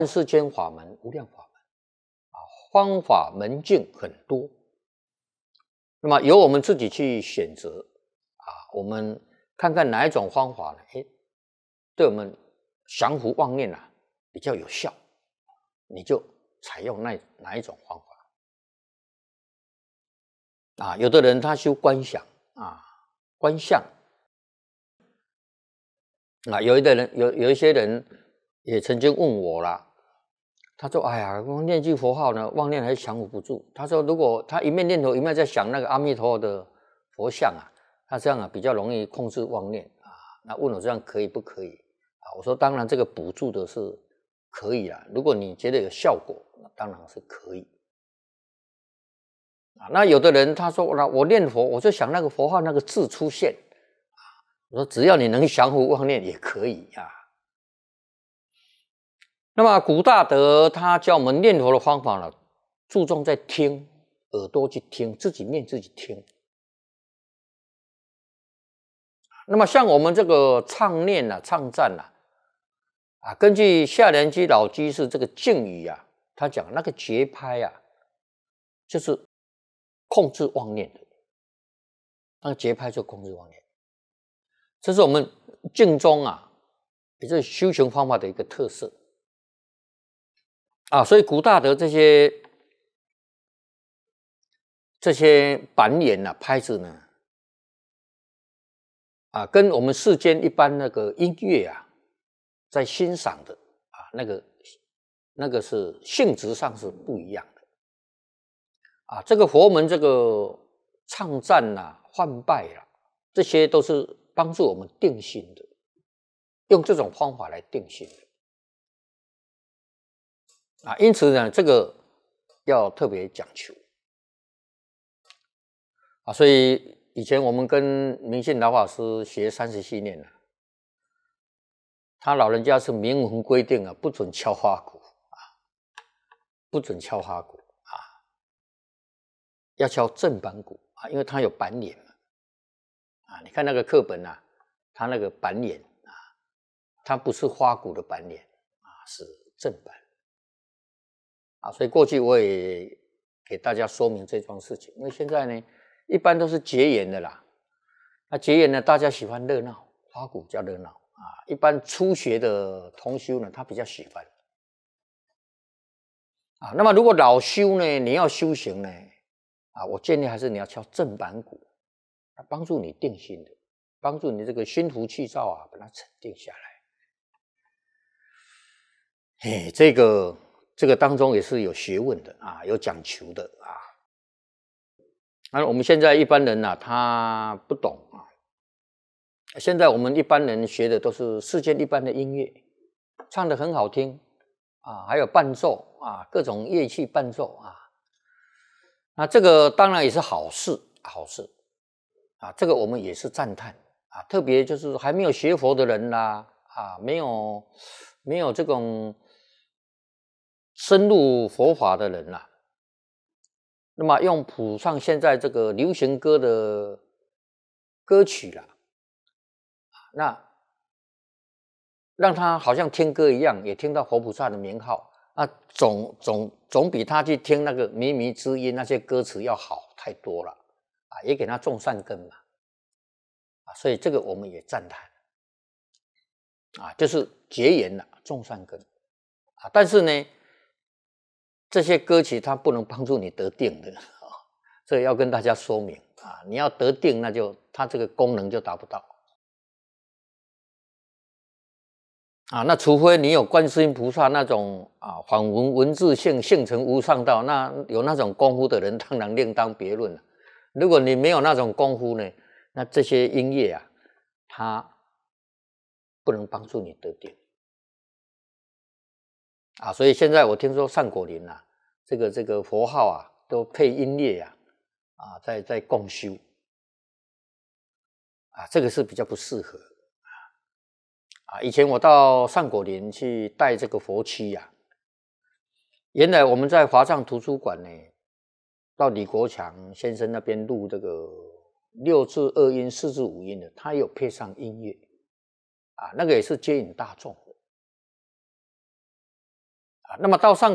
世间法门无量法门啊，方法门径很多，那么由我们自己去选择啊，我们看看哪一种方法呢？对我们降伏妄念比较有效，你就采用哪一种方法啊？有的人他修观想观相有一些人也曾经问我啦。他说：“哎呀，光念句佛号呢，妄念还降伏不住。”他说：“如果他一面念头，一面在想那个阿弥陀佛的佛像他这样比较容易控制妄念那问我这样可以不可以我说：“当然，这个补助的是可以啦。如果你觉得有效果，那当然是可以那有的人他说：‘那我念佛，我就想那个佛号那个字出现我说：“只要你能降伏妄念，也可以那么古大德他教我们念佛的方法呢，注重在听，耳朵去听，自己念自己听。那么像我们这个唱念唱赞根据下联居老居士这个敬语他讲那个节拍就是控制妄念的，那个节拍就控制妄念，这是我们静中也是修行方法的一个特色。所以古大德这些板眼拍子呢跟我们世间一般那个音乐在欣赏的那个是性质上是不一样的这个佛门这个唱赞唤拜这些都是帮助我们定心的，用这种方法来定心的因此呢，这个要特别讲求所以以前我们跟明信老法师学37年他老人家是明文规定不准敲花鼓不准敲花鼓要敲正板鼓因为它有板脸你看那个课本它那个板脸它不是花鼓的板脸是正板所以过去我也给大家说明这桩事情，因为现在呢一般都是结缘的啦结缘呢大家喜欢热闹，花鼓叫热闹一般初学的同修呢他比较喜欢那么如果老修呢你要修行呢我建议还是你要敲正板鼓帮助你定心的，帮助你这个心浮气躁把它沉定下来这个当中也是有学问的有讲求的我们现在一般人他不懂现在我们一般人学的都是世间一般的音乐，唱得很好听还有伴奏各种乐器伴奏那这个当然也是好事这个我们也是赞叹特别就是还没有学佛的人没有这种深入佛法的人那么用谱上现在这个流行歌的歌曲那让他好像听歌一样，也听到佛菩萨的名号总比他去听那个靡靡之音那些歌词要好太多了也给他种善根嘛所以这个我们也赞叹就是结缘种善根但是呢这些歌曲它不能帮助你得定的这个要跟大家说明你要得定那就它这个功能就达不到那除非你有观世音菩萨那种反文字性成无上道，那有那种功夫的人当然另当别论如果你没有那种功夫呢，那这些音乐它不能帮助你得定所以现在我听说上果林这个佛号都配音乐在共修这个是比较不适合以前我到上果林去带这个佛七原来我们在华藏图书馆呢，到李国强先生那边录这个6字2音4字5音的，他有配上音乐那个也是接引大众那么到上